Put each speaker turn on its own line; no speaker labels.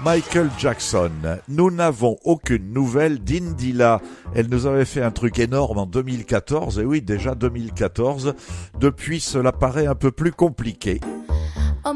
Michael Jackson. Nous n'avons aucune nouvelle d'Indila. Elle nous avait fait un truc énorme en 2014, et oui, déjà 2014. Depuis, cela paraît un peu plus compliqué.